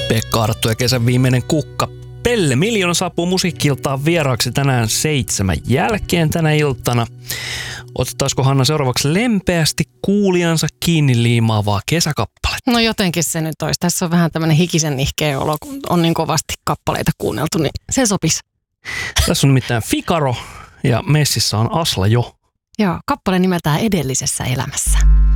Pekka Arttu ja kesän viimeinen kukka. Pelle Miljoona saapuu Musiikki-iltaan vieraaksi tänään 7 jälkeen tänä iltana. Otettaisiko Hanna seuraavaksi lempeästi kuulijansa kiinni liimaavaa kesäkappaletta? No jotenkin se nyt olisi. Tässä on vähän tämmöinen hikisen nihkeä olo, kun on niin kovasti kappaleita kuunneltu, niin se sopisi. Tässä on nimittäin Figaro ja messissä on Asla Jo. Joo, kappale nimeltään Edellisessä elämässä.